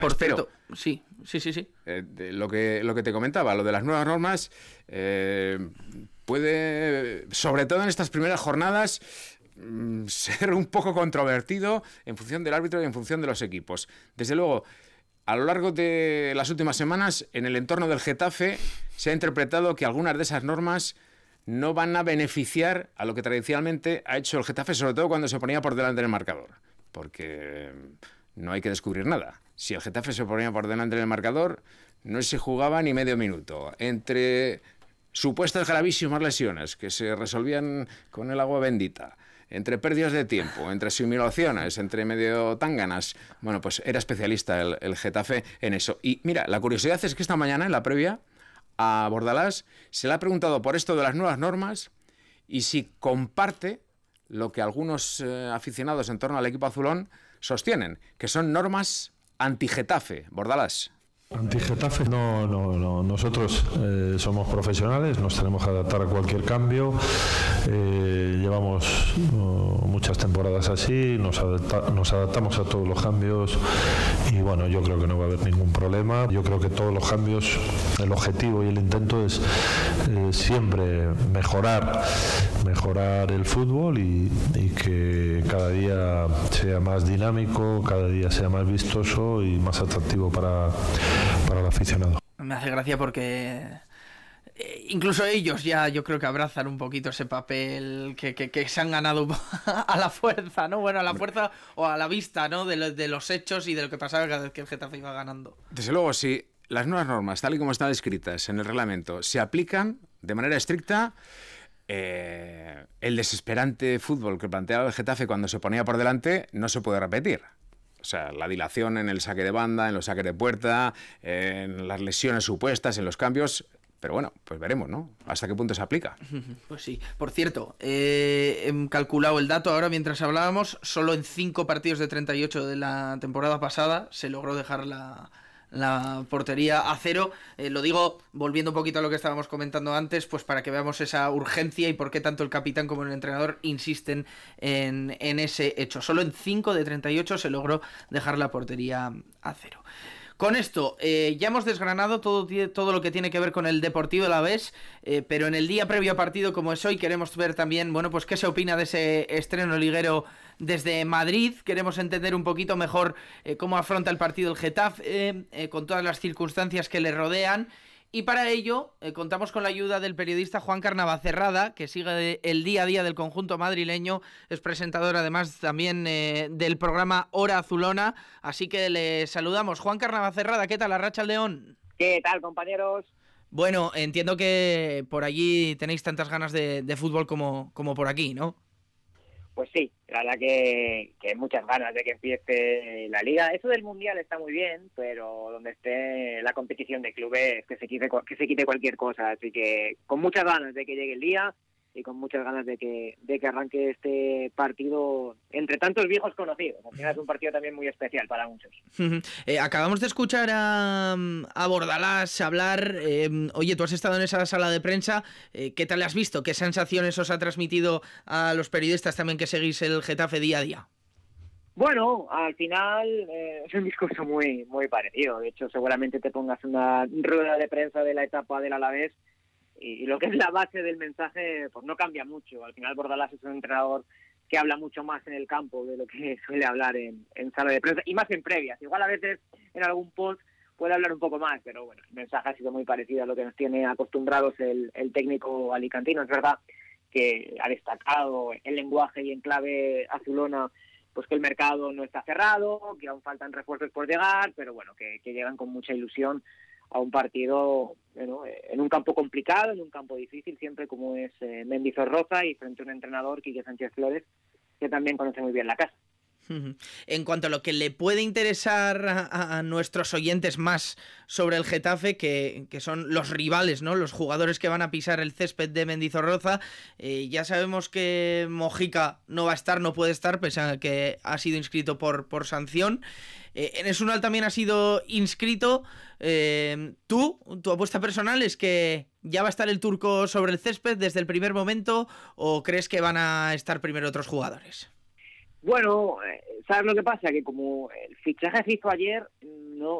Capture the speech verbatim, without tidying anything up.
Por Espero. cierto, sí, sí, sí, sí. Eh, de lo que lo que te comentaba, lo de las nuevas normas, eh, puede, sobre todo en estas primeras jornadas, mm, ser un poco controvertido en función del árbitro y en función de los equipos. Desde luego, a lo largo de las últimas semanas, en el entorno del Getafe, se ha interpretado que algunas de esas normas no van a beneficiar a lo que tradicionalmente ha hecho el Getafe, sobre todo cuando se ponía por delante del marcador. Porque no hay que descubrir nada. Si el Getafe se ponía por delante del marcador, no se jugaba ni medio minuto. Entre supuestas gravísimas lesiones que se resolvían con el agua bendita, entre pérdidas de tiempo, entre simulaciones, entre medio tánganas, bueno, pues era especialista el, el Getafe en eso. Y mira, la curiosidad es que esta mañana, en la previa, a Bordalás se le ha preguntado por esto de las nuevas normas y si comparte lo que algunos eh, aficionados en torno al equipo azulón sostienen, que son normas anti-Getafe. Bordalás. Anti-Getafe, no, no, no. Nosotros eh, somos profesionales, nos tenemos que adaptar a cualquier cambio. Eh, llevamos uh, muchas temporadas así, nos, adapta, nos adaptamos a todos los cambios y bueno, yo creo que no va a haber ningún problema. Yo creo que todos los cambios, el objetivo y el intento es eh, siempre mejorar, mejorar el fútbol y, y que cada día sea más dinámico, cada día sea más vistoso y más atractivo para para el aficionado. Me hace gracia porque eh, incluso ellos ya yo creo que abrazan un poquito ese papel que, que, que se han ganado a la fuerza, ¿no? Bueno, a la fuerza o a la vista, ¿no? De, lo, de los hechos y de lo que pasaba cada vez que el Getafe iba ganando. Desde luego, si las nuevas normas, tal y como están escritas en el reglamento, se aplican de manera estricta, eh, el desesperante fútbol que planteaba el Getafe cuando se ponía por delante no se puede repetir. O sea, la dilación en el saque de banda, en los saques de puerta, en las lesiones supuestas, en los cambios. Pero bueno, pues veremos, ¿no? ¿Hasta qué punto se aplica? Pues sí. Por cierto, eh, he calculado el dato ahora mientras hablábamos. Solo en cinco partidos de treinta y ocho de la temporada pasada se logró dejar la... la portería a cero. Eh, lo digo volviendo un poquito a lo que estábamos comentando antes, pues para que veamos esa urgencia y por qué tanto el capitán como el entrenador insisten en, en ese hecho. Solo en cinco de treinta y ocho se logró dejar la portería a cero. Con esto, eh, ya hemos desgranado todo, todo lo que tiene que ver con el Deportivo Alavés, eh, pero en el día previo a partido como es hoy queremos ver también, bueno, pues qué se opina de ese estreno liguero desde Madrid. Queremos entender un poquito mejor eh, cómo afronta el partido el Getafe, eh, eh, con todas las circunstancias que le rodean. Y para ello eh, contamos con la ayuda del periodista Juan Carnavacerrada, que sigue el día a día del conjunto madrileño, es presentador además también eh, del programa Hora Azulona, así que le saludamos. Juan Carnavacerrada, ¿qué tal? Arratsaldeon. ¿Qué tal, compañeros? Bueno, entiendo que por allí tenéis tantas ganas de, de fútbol como, como por aquí, ¿no? Pues sí, la verdad que, que muchas ganas de que empiece la Liga. Eso del Mundial está muy bien, pero donde esté la competición de clubes, que se quite, que se quite cualquier cosa. Así que con muchas ganas de que llegue el día y con muchas ganas de que de que arranque este partido entre tantos viejos conocidos. Al final es un partido también muy especial para muchos. eh, acabamos de escuchar a, a Bordalás hablar. Eh, oye, tú has estado en esa sala de prensa. Eh, ¿Qué tal has visto? ¿Qué sensaciones os ha transmitido a los periodistas también que seguís el Getafe día a día? Bueno, al final eh, es un discurso muy muy parecido. De hecho, seguramente te pongas una rueda de prensa de la etapa del Alavés y lo que es la base del mensaje pues no cambia mucho. Al final Bordalás es un entrenador que habla mucho más en el campo de lo que suele hablar en, en sala de prensa y más en previas. Igual a veces en algún post puede hablar un poco más, pero bueno, el mensaje ha sido muy parecido a lo que nos tiene acostumbrados el, el técnico alicantino. Es verdad que ha destacado en lenguaje y en clave azulona pues que el mercado no está cerrado, que aún faltan refuerzos por llegar, pero bueno, que, que llegan con mucha ilusión a un partido, bueno, en un campo complicado, en un campo difícil, siempre como es eh, Mendizorroza, y frente a un entrenador, Quique Sánchez Flores, que también conoce muy bien la casa. En cuanto a lo que le puede interesar a, a nuestros oyentes más sobre el Getafe, que, que son los rivales, ¿no? Los jugadores que van a pisar el césped de Mendizorroza, eh, ya sabemos que Mojica no va a estar, no puede estar, pese a que ha sido inscrito por, por sanción. Eh, Enes Unal también ha sido inscrito. Eh, ¿Tú, tu apuesta personal es que ya va a estar el turco sobre el césped desde el primer momento o crees que van a estar primero otros jugadores? Bueno, ¿sabes lo que pasa? Que como el fichaje se hizo ayer, no